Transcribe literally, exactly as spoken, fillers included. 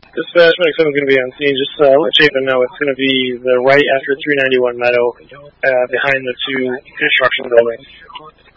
Dispatch twenty-seven is going to be on scene. Just uh, let Chapin know it's going to be the right after three ninety-one Meadow, uh, behind the two construction buildings.